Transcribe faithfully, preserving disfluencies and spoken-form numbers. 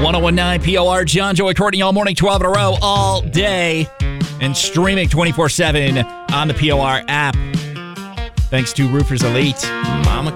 one oh one point nine P O R, John, Joey, Courtney, all morning, twelve in a row, all day, and streaming twenty-four seven on the P O R app. Thanks to Roofers Elite. Mama